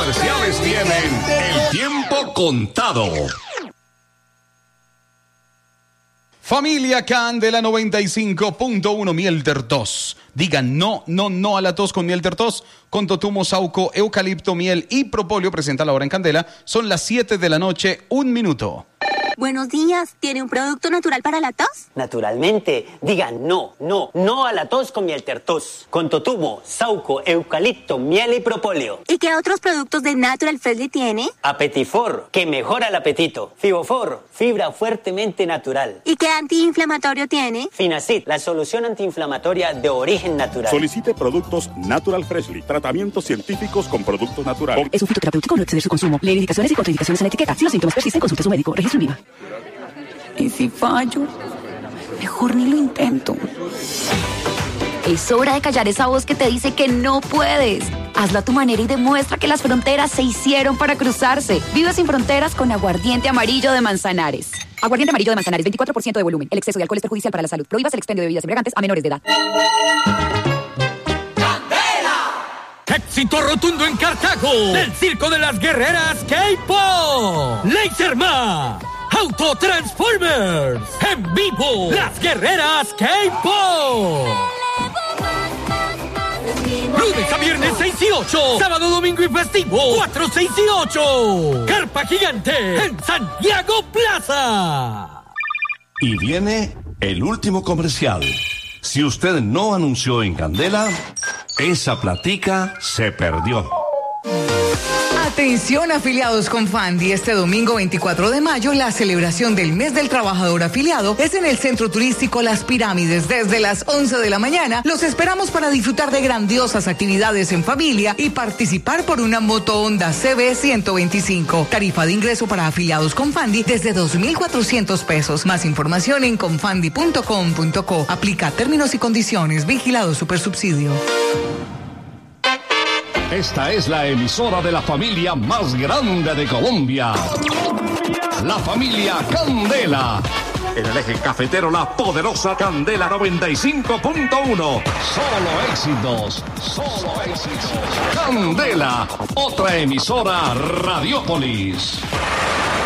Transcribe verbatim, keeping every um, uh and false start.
comerciales tienen el tiempo contado. Familia Candela noventa y cinco punto uno, miel tertos. Digan no, no, no a la tos con miel tertos. Con totumo, sauco, eucalipto, miel y propóleo. Presenta la hora en Candela. Son las siete de la noche, un minuto. Buenos días, ¿tiene un producto natural para la tos? Naturalmente, digan no, no, no a la tos con miel tertos. Con totumo, sauco, eucalipto, miel y propóleo. ¿Y qué otros productos de Natural Freshly tiene? Apetifor, que mejora el apetito. Fibofor, fibra fuertemente natural. ¿Y qué antiinflamatorio tiene? Finacid, la solución antiinflamatoria de origen natural. Solicite productos Natural Freshly, tratamientos científicos con productos naturales. Es un fitoterapéutico, no exceder su consumo. Lee indicaciones y contraindicaciones en la etiqueta. Si los síntomas persisten, consulte a su médico. Registro en viva. ¿Y si fallo? Mejor ni lo intento. Es hora de callar esa voz que te dice que no puedes. Hazlo a tu manera y demuestra que las fronteras se hicieron para cruzarse. Vive sin fronteras con Aguardiente Amarillo de Manzanares. Aguardiente Amarillo de Manzanares, veinticuatro por ciento de volumen. El exceso de alcohol es perjudicial para la salud. Prohíbas el expendio de bebidas embriagantes a menores de edad. Éxito rotundo en Cartago del Circo de las Guerreras K-Pop. Laserma. Autotransformers. En vivo. Las Guerreras K-Pop. Lunes a viernes seis y ocho. Sábado, domingo y festivo cuatro, seis y ocho. Carpa Gigante en Santiago Plaza. Y viene el último comercial. Si usted no anunció en Candela, esa platica se perdió. Atención afiliados con Fandi, este domingo veinticuatro de mayo la celebración del mes del trabajador afiliado es en el Centro Turístico Las Pirámides desde las once de la mañana. Los esperamos para disfrutar de grandiosas actividades en familia y participar por una moto Honda C B ciento veinticinco. Tarifa de ingreso para afiliados con Fandi desde dos mil cuatrocientos pesos. Más información en confandi punto com punto co. Aplica términos y condiciones. Vigilado Supersubsidio. Esta es la emisora de la familia más grande de Colombia. La familia Candela. En el eje cafetero, la poderosa Candela noventa y cinco punto uno. Solo éxitos. Solo éxitos. Candela. Otra emisora Radiopolis.